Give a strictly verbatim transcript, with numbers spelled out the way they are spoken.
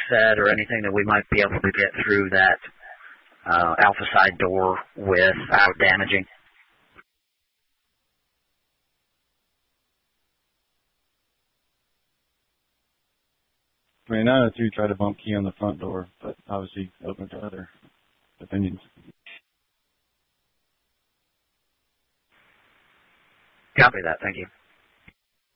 set or anything that we might be able to get through that uh, alpha side door without damaging? I mean, nine oh two tried to bump key on the front door, but obviously open to other opinions. Copy that. Thank you.